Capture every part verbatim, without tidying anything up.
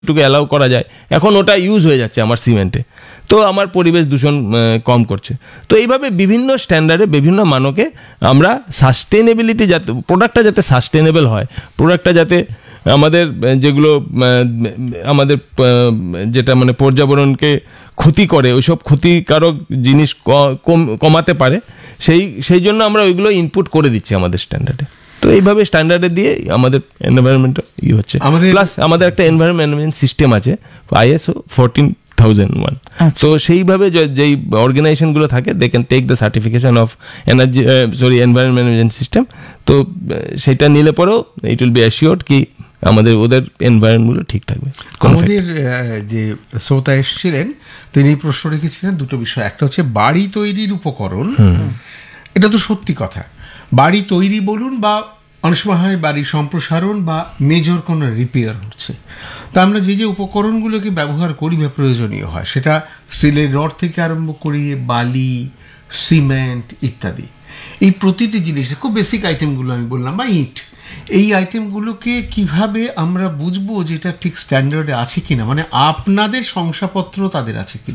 টুকু অ্যালাউ করা যায়, এখন ওটা ইউজ হয়ে যাচ্ছে আমার সিমেন্টে, তো আমার পরিবেশ দূষণ কম করছে। তো এইভাবে বিভিন্ন স্ট্যান্ডার্ডে বিভিন্ন মানকে আমরা সাস্টেনেবিলিটি, যাতে প্রোডাক্টটা যাতে সাস্টেনেবল হয়, প্রোডাক্টটা যাতে আমাদের যেগুলো আমাদের যেটা মানে পর্যাবরণকে ক্ষতি করে, ওইসব ক্ষতিকারক জিনিস কমাতে পারে, সেই সেই জন্য আমরা ওইগুলো ইনপুট করে দিচ্ছি আমাদের স্ট্যান্ডার্ডে। তো এইভাবে স্ট্যান্ডার্ডে দিয়ে আমাদের এনভায়রনমেন্ট ই হচ্ছে। প্লাস আমাদের একটা এনভায়রনমেন্ট ম্যানেজমেন্ট সিস্টেম আছে আইএসও ফোরটিন থাউজেন্ড ওয়ান। তো সেইভাবে যেই অর্গানাইজেশনগুলো থাকে they can take the certification of energy sorry environment management system. তো সেটা নিলে পরেও ইট উইল বি অ্যাসিওর্ড কি আমাদের ওদের এনভায়রনমেন্টগুলো ঠিক থাকবে। আমাদের যে শ্রোতা এসেছিলেন তিনি প্রশ্ন রেখেছিলেন দুটো বিষয়, একটা হচ্ছে বাড়ি তৈরির উপকরণ। এটা তো সত্যি কথা, বাড়ি তৈরি বলুন বা অনেক সময় হয় বাড়ি সম্প্রসারণ বা মেজর কোনো রিপেয়ার হচ্ছে, তা আমরা যে যে উপকরণগুলোকে ব্যবহার করি বা প্রয়োজনীয় হয়, সেটা স্টিলের রড থেকে আরম্ভ করে বালি, সিমেন্ট ইত্যাদি, এই প্রতিটি জিনিসের খুব বেসিক আইটেমগুলো আমি বললাম বা ইট, এই আইটেমগুলোকে কিভাবে আমরা বুঝবো যে এটা ঠিক স্ট্যান্ডার্ডে আছে কিনা, মানে আপনাদের শংসাপত্র তাদের আছে কিনা?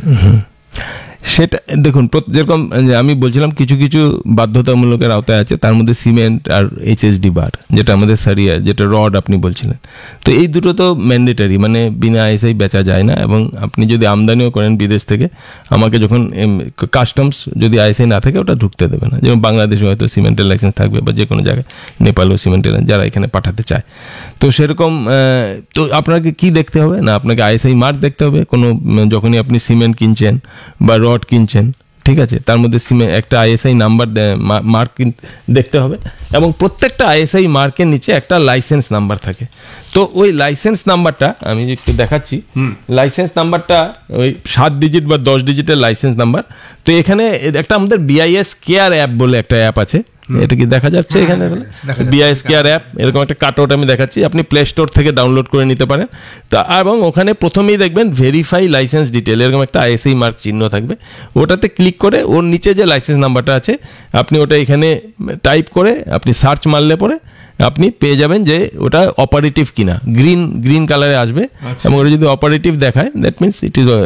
সেটা দেখুন, যেরকম আমি বলছিলাম কিছু কিছু বাধ্যতামূলকের আওতায় আছে, তার মধ্যে সিমেন্ট আর এইচএসডি বার, যেটা আমাদের সারিয়া, যেটা রড আপনি বলছিলেন, তো এই দুটো তো ম্যান্ডেটারি, মানে বিনা আইএসআই বেচা যায় না। এবং আপনি যদি আমদানিও করেন বিদেশ থেকে, আমাকে যখন কাস্টমস যদি আইএসআই না থাকে ওটা ঢুকতে দেবে না। যেমন বাংলাদেশে হয়তো সিমেন্টের লাইসেন্স থাকবে বা যে কোনো জায়গায়, নেপালও সিমেন্টের, যারা এখানে পাঠাতে চায়। তো সেরকম তো আপনাকে কি দেখতে হবে না, আপনাকে আইএসআই মার্ক দেখতে হবে কোনো, যখনই আপনি সিমেন্ট কিনছেন বা রড কিনছেন, ঠিক আছে, তার মধ্যে সিমে একটা আইএসআই নাম্বার মার্ক দেখতে হবে, এবং প্রত্যেকটা আইএসআই মার্কের নিচে একটা লাইসেন্স নাম্বার থাকে। তো ওই লাইসেন্স নাম্বারটা আমি একটু দেখাচ্ছি, লাইসেন্স নাম্বারটা ওই সাত ডিজিট বা দশ ডিজিটের লাইসেন্স নাম্বার। তো এখানে একটা আমাদের বিআইএস কেয়ার অ্যাপ বলে একটা অ্যাপ আছে, এটা কি দেখা যাচ্ছে এখানে? বিআইএস কেয়ার অ্যাপ, এরকম একটা কাটআউট আমি দেখাচ্ছি, আপনি প্লে স্টোর থেকে ডাউনলোড করে নিতে পারেন। তা এবং ওখানে প্রথমেই দেখবেন ভেরিফাই লাইসেন্স ডিটেল, এরকম একটা আইএসআই মার্ক চিহ্ন থাকবে, ওটাতে ক্লিক করে ওর নিচে যে লাইসেন্স নাম্বারটা আছে আপনি ওটা এখানে টাইপ করে আপনি সার্চ মারলে পরে আপনি পেয়ে যাবেন যে ওটা অপারেটিভ কিনা, গ্রিন গ্রিন কালারে আসবে, এবং ওটা যদি অপারেটিভ দেখায় that means it is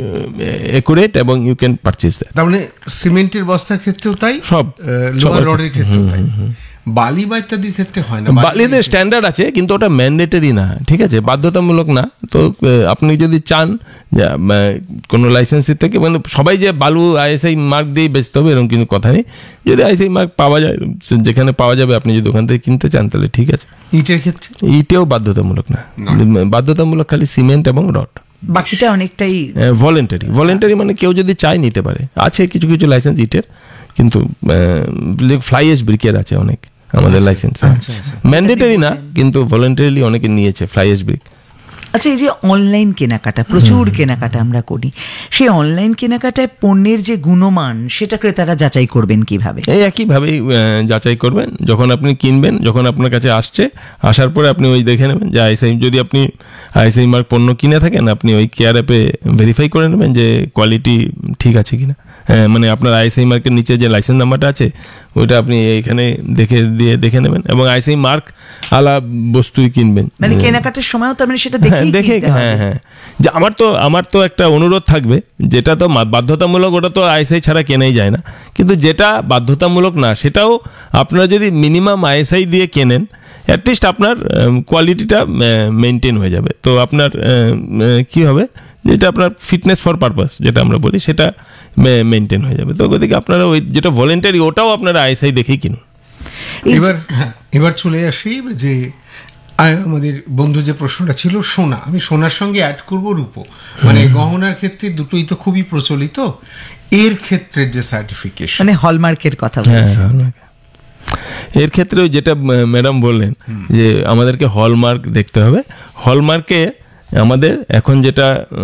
accurate এবং ইউ ক্যান পারচেজ দ্যাট। তার মানে সিমেন্টের বস্তার ক্ষেত্রেও তাই, সব লোহার রডের ক্ষেত্রেও তাই, বালি বা ইত্যাদির ক্ষেত্রে হয় না। বালিদের স্ট্যান্ডার্ড আছে কিন্তু ওটা ম্যান্ডেটরি না, ঠিক আছে, বাধ্যতামূলক না। তো আপনি যদি চান কোনো লাইসেন্সের থেকে, মানে সবাই যে বালু আইএসআই মার্ক দিয়েই বেচতে হবে এরকম কিন্তু কথা নেই। যদি আইএসআই মার্ক পাওয়া যায়, যেখানে পাওয়া যাবে আপনি যদি ওখান থেকে কিনতে চান তাহলে ঠিক আছে। ইটের ক্ষেত্রে ইটেও বাধ্যতামূলক না, বাধ্যতামূলক খালি সিমেন্ট এবং রড, বাকিটা অনেকটাই ভলেন্টারি। ভলেন্টারি মানে কেউ যদি চায় নিতে পারে। আছে কিছু কিছু লাইসেন্স ইটের, কিন্তু ফ্লাই অ্যাশ ব্রিকের আছে অনেক আমাদের লাইসেন্স, ম্যান্ডেটরি না কিন্তু ভলেন্টারিলি অনেকে নিয়েছে ফ্লাই অ্যাশ ব্রিক। আচ্ছা, এই যে অনলাইন কেনাকাটা, প্রচুর কেনাকাটা আমরা করি, সেই অনলাইন কেনাকাটায় পণ্যের যে গুণমান সেটা ক্রেতারা যাচাই করবেন কিভাবে? এই একইভাবেই যাচাই করবেন যখন আপনি কিনবেন, যখন আপনার কাছে আসছে, আসার পরে আপনি ওই দেখে নেবেন যে আইএসআই, যদি আপনি আইএসআই মার্ক পণ্য কিনে থাকেন আপনি ওই কেয়ার অ্যাপে ভেরিফাই করে নেবেন যে কোয়ালিটি ঠিক আছে কিনা। হ্যাঁ, মানে আপনার আইএসআই মার্কের নিচে যে লাইসেন্স নাম্বারটা আছে ওইটা আপনি এইখানে দেখে দিয়ে দেখে নেবেন, এবং আইএসআই মার্ক আলা বস্তুই কিনবেন, মানে কেনাকাটার সময়ও তার মানে সেটা দেখে দেখে হ্যাঁ হ্যাঁ যে আমার তো আমার তো একটা অনুরোধ থাকবে, যেটা তো বাধ্যতামূলক ওটা তো আইএসআই ছাড়া কেনাই যায় না, কিন্তু যেটা বাধ্যতামূলক না সেটাও আপনারা যদি মিনিমাম আইএসআই দিয়ে কেনেন অ্যাটলিস্ট আপনার কোয়ালিটিটা মেনটেন হয়ে যাবে। তো আপনার কি হবে, যেটা আপনার ফিটনেস ফর পারপাস যেটা আমরা বলি সেটা মেনটেন হয়ে যাবে। তো ওদিকে আপনারা ওই যেটা ভলেন্টারি ওটাও আপনারা আইএসআই দেখেই কিনুন। এবার এবার চলে আসি যে আমাদের বন্ধু যে প্রশ্নটা ছিল সোনা, আমি সোনার সঙ্গে অ্যাড করবো রূপো, মানে গহনার ক্ষেত্রে দুটোই তো খুবই প্রচলিত, এর ক্ষেত্রে যে সার্টিফিকেশন, মানে হলমার্কের কথা বলছি, এর ক্ষেত্রে যেটা ম্যাডাম বললেন যে আমাদেরকে হলমার্ক দেখতে হবে। হলমার্কে আমাদের এখন যেটা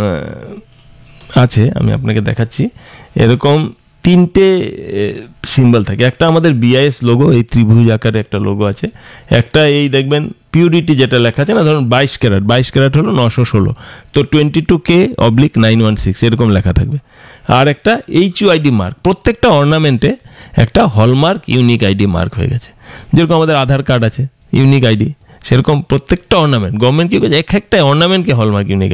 আছে আমি আপনাকে দেখাচ্ছি, এরকম তিনটে সিম্বল থাকে। একটা আমাদের বিআইএস লোগো, এই ত্রিভুজ আকারে একটা লোগো আছে। একটা এই দেখবেন পিউরিটি যেটা লেখা আছে না, ধরুন বাইশ ক্যারেট, বাইশ ক্যারেট হলো নশো ষোলো, তো টোয়েন্টি টু কে অবলিক নাইন ওয়ান সিক্স এরকম লেখা থাকবে। আর একটা এইচ ইউ আইডি মার্ক, প্রত্যেকটা অর্নামেন্টে একটা হলমার্ক ইউনিক আইডি মার্ক হয়ে গেছে। যেরকম আমাদের আধার কার্ড আছে ইউনিক আইডি, সেরকম প্রত্যেকটা অর্নামেন্ট গভর্নমেন্ট কি করছে, এক একটা অর্নামেন্টকে হলমার্ক ইউনিক